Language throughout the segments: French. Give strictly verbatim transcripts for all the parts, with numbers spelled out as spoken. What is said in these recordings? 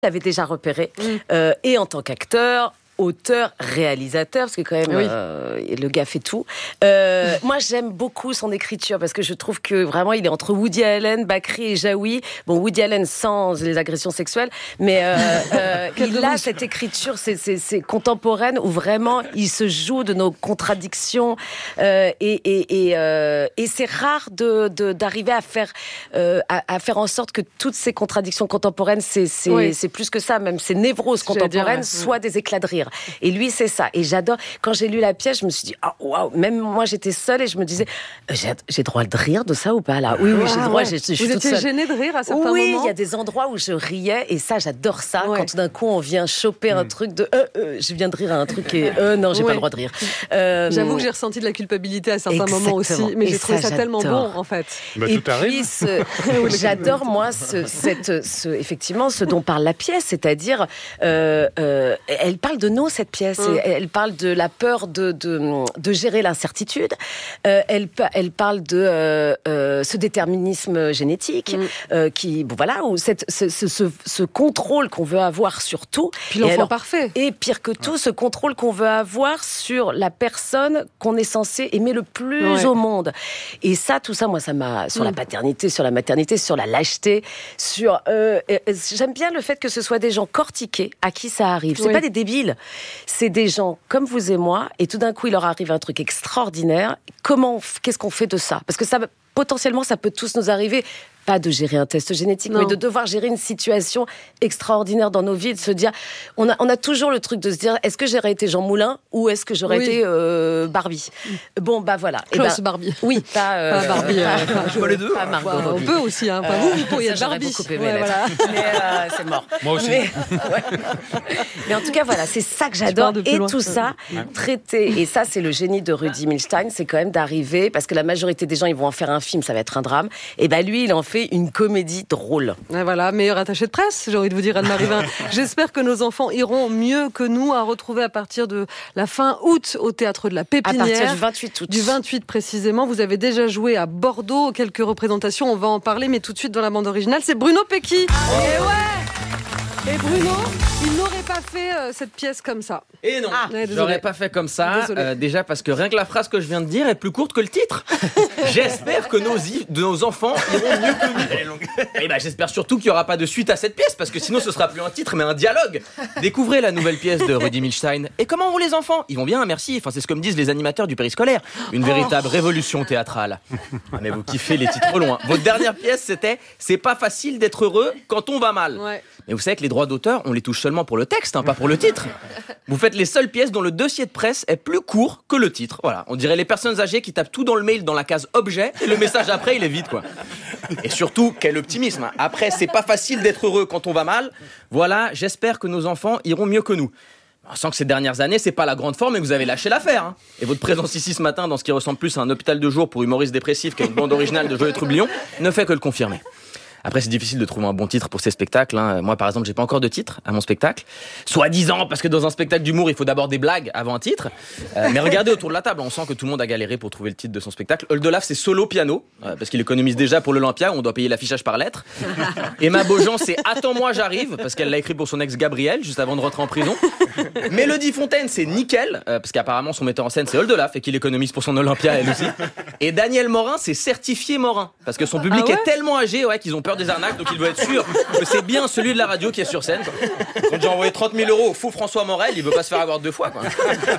l'avais déjà repéré, mmh. euh, et en tant qu'acteur, auteur, réalisateur, parce que quand même, oui. euh, le gars fait tout. Euh, moi, j'aime beaucoup son écriture, parce que je trouve que vraiment, il est entre Woody Allen, Bakri et Jaoui. Bon, Woody Allen sans les agressions sexuelles, mais euh, euh, il a cette écriture, c'est, c'est, c'est contemporaine, où vraiment, il se joue de nos contradictions, euh, et, et, et, euh, et c'est rare de, de, d'arriver à faire, euh, à, à faire en sorte que toutes ces contradictions contemporaines, c'est, c'est, oui. c'est plus que ça, même ces névroses contemporaines, dire, ouais. soient des éclats de rire. Et lui, c'est ça. Et j'adore. Quand j'ai lu la pièce, je me suis dit, ah, oh, waouh. Même moi, j'étais seule et je me disais, j'ai, j'ai droit de rire de ça ou pas là? Oui, oui, j'ai ah, droit. Ouais. J'ai, je Vous suis étiez gênée de rire à certains oui, moments? Oui, il y a des endroits où je riais et ça, j'adore ça. Ouais. Quand tout d'un coup, on vient choper mmh. un truc de, euh, euh, je viens de rire à un truc et euh, non, j'ai ouais. pas le droit de rire. Euh, J'avoue que j'ai ressenti de la culpabilité à certains exactement. moments aussi, mais et j'ai trouvé ça, ça tellement bon en fait. Bah, et tout puis, arrive. Ce, j'adore moi ce, cette, ce, effectivement, ce dont parle la pièce, c'est-à-dire, euh, euh, elle parle de nous cette pièce. Mmh. Et elle parle de la peur de, de, de gérer l'incertitude. Euh, elle, elle parle de euh, euh, ce déterminisme génétique, mmh. euh, qui, bon voilà, ou cette, ce, ce, ce, ce contrôle qu'on veut avoir sur tout. Puis l'enfant et alors, parfait. Et pire que tout, ouais. ce contrôle qu'on veut avoir sur la personne qu'on est censé aimer le plus ouais. au monde. Et ça, tout ça, moi, ça m'a sur mmh. la paternité, sur la maternité, sur la lâcheté, sur. Euh, j'aime bien le fait que ce soit des gens cortiqués à qui ça arrive. C'est oui. pas des débiles, c'est des gens comme vous et moi, et tout d'un coup, il leur arrive un truc extraordinaire. Comment, qu'est-ce qu'on fait de ça? Parce que ça, potentiellement, ça peut tous nous arriver. Pas de gérer un test génétique, non. mais de devoir gérer une situation extraordinaire dans nos vies, de se dire, on a, on a toujours le truc de se dire, est-ce que j'aurais été Jean Moulin ou est-ce que j'aurais oui. été euh, Barbie? Bon, bah voilà. Klaus ben, Barbie. Oui, pas, euh, pas Barbie. Pas, euh, pas, pas les deux. Pas Margot bah, on peut aussi, hein. Pas euh, vous, vous pourriez être Barbie. J'aurais beaucoup aimé ouais, l'être. Voilà. Mais euh, c'est mort. Moi aussi. Mais, ouais. mais en tout cas, voilà, c'est ça que j'adore. Et loin. Tout ça, ouais. traité, et ça, c'est le génie de Rudy Milstein, c'est quand même d'arriver, parce que la majorité des gens, ils vont en faire un film, ça va être un drame. Et ben lui, il en fait une comédie drôle. Et voilà, meilleur attaché de presse, j'ai envie de vous dire, Anne-Marie Vin. J'espère que nos enfants iront mieux que nous, à retrouver à partir de la fin août au Théâtre de la Pépinière. À partir du vingt-huit août. Du vingt-huit précisément. Vous avez déjà joué à Bordeaux, quelques représentations, on va en parler, mais tout de suite dans la bande originale, c'est Bruno Pecky. Oh. Et ouais. Et Bruno, il n'aurait pas fait euh, cette pièce comme ça. Et non, ah, ouais, je l'aurais pas fait comme ça. Euh, déjà parce que rien que la phrase que je viens de dire est plus courte que le titre. J'espère que nos, de nos enfants iront mieux que nous. Et ben, j'espère surtout qu'il n'y aura pas de suite à cette pièce, parce que sinon ce sera plus un titre mais un dialogue. Découvrez la nouvelle pièce de Rudy Milstein. Et comment vont les enfants? Ils vont bien, merci. Enfin, c'est ce que me disent les animateurs du périscolaire. Une véritable oh. révolution théâtrale. Ah, mais vous kiffez les titres loin. Votre dernière pièce, c'était « C'est pas facile d'être heureux quand on va mal ouais. ». Mais vous savez que les droits d'auteur, on les touche seulement pour le texte, hein, pas pour le titre. Vous faites les seules pièces dont le dossier de presse est plus court que le titre. Voilà, on dirait les personnes âgées qui tapent tout dans le mail dans la case objet et le message après il est vide quoi. Et surtout, quel optimisme. Après, c'est pas facile d'être heureux quand on va mal. Voilà, j'espère que nos enfants iront mieux que nous. On sent que ces dernières années, c'est pas la grande forme et que vous avez lâché l'affaire. Hein. Et votre présence ici ce matin dans ce qui ressemble plus à un hôpital de jour pour humoristes dépressifs qu'à une bande originale de Joyeux Troublion ne fait que le confirmer. Après, c'est difficile de trouver un bon titre pour ces spectacles. Hein. Moi, par exemple, j'ai pas encore de titre à mon spectacle. Soi-disant, parce que dans un spectacle d'humour, il faut d'abord des blagues avant un titre. Euh, mais regardez autour de la table, on sent que tout le monde a galéré pour trouver le titre de son spectacle. Oldelaf, c'est solo piano, euh, parce qu'il économise déjà pour l'Olympia, où on doit payer l'affichage par lettre. Emma Beaujean, c'est Attends-moi, j'arrive, parce qu'elle l'a écrit pour son ex Gabriel, juste avant de rentrer en prison. Mélodie Fontaine, c'est nickel, euh, parce qu'apparemment, son metteur en scène, c'est Oldelaf, et qu'il économise pour son Olympia, elle aussi. Et Daniel Morin, c'est certifié Morin, parce que son public ah ouais est tellement âgé ouais, qu'ils ont peur des arnaques, donc il doit être sûr que c'est bien celui de la radio qui est sur scène. Ils ont déjà envoyé trente mille euros au fou François Morel, il veut pas se faire avoir deux fois. Quoi.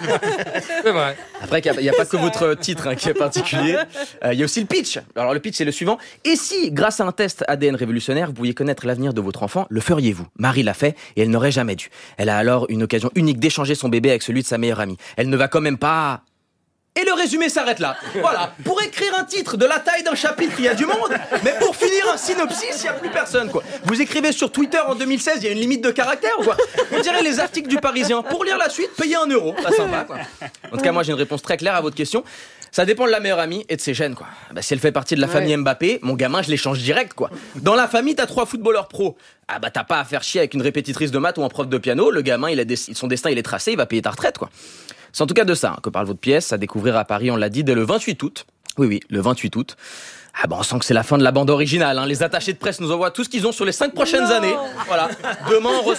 C'est vrai. Après, il n'y a, a pas que votre titre hein, qui est particulier. Il euh, y a aussi le pitch. Alors, le pitch, c'est le suivant. Et si, grâce à un test A D N révolutionnaire, vous pouviez connaître l'avenir de votre enfant, le feriez-vous? Marie l'a fait et elle n'aurait jamais dû. Elle a alors une occasion unique d'échanger son bébé avec celui de sa meilleure amie. Elle ne va quand même pas... Et le résumé s'arrête là. Voilà. Pour écrire un titre de la taille d'un chapitre, il y a du monde. Mais pour finir un synopsis, il n'y a plus personne, quoi. Vous écrivez sur Twitter en deux mille seize, il y a une limite de caractères, quoi. On dirait les articles du Parisien. Pour lire la suite, payez un euro. Pas sympa, quoi. En tout cas, moi, j'ai une réponse très claire à votre question. Ça dépend de la meilleure amie et de ses gènes, quoi. Bah, si elle fait partie de la famille ouais. Mbappé, mon gamin, je l'échange direct, quoi. Dans la famille, t'as trois footballeurs pros. Ah bah, t'as pas à faire chier avec une répétitrice de maths ou un prof de piano. Le gamin, il a des... son destin, il est tracé, il va payer ta retraite, quoi. C'est en tout cas de ça hein, que parle votre pièce, à découvrir à Paris, on l'a dit, dès le vingt-huit août. Oui, oui, le vingt-huit août. Ah bah on sent que c'est la fin de la bande originale. Hein. Les attachés de presse nous envoient tout ce qu'ils ont sur les cinq prochaines non. années. Voilà. Demain, on reçoit